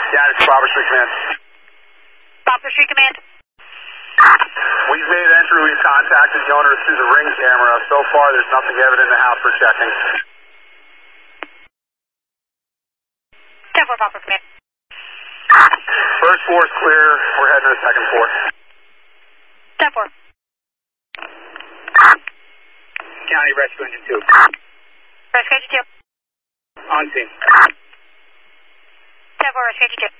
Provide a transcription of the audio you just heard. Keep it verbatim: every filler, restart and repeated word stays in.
Yeah, it's Bravo Street Command. Bravo Street Command. We've made entry. We've contacted the owner through the Ring camera. So far, there's nothing evident in the house for checking. ten four, Bravo Command. First floor is clear. We're heading to the second floor. ten four. County Rescue Engine two. Rescue Engine two. On scene. ten four, Rescue Engine two.